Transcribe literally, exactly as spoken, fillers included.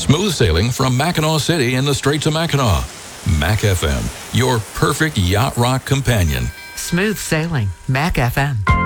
Smooth sailing from Mackinac City in the Straits of Mackinac. Mac F M, your perfect yacht rock companion. Smooth sailing, Mac F M.